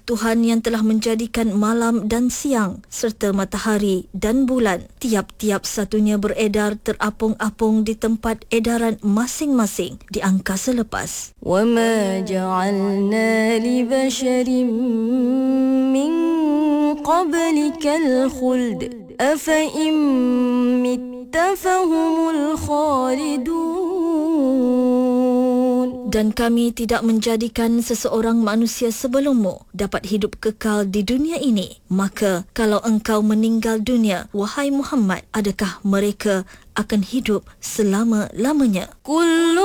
Tuhan yang telah menjadikan malam dan siang serta matahari dan bulan tiap-tiap satunya beredar terapung-apung di tempat edaran masing-masing di angkasa lepas. وَمَا جَعَلْنَا لِبَشَرٍ مِّن قَبْلِكَ الْخُلْدَ أَفَإِن مِّتَّ فَهُمُ الْخَالِدُونَ. Dan kami tidak menjadikan seseorang manusia sebelummu dapat hidup kekal di dunia ini. Maka kalau engkau meninggal dunia, wahai Muhammad, adakah mereka akan hidup selama-lamanya?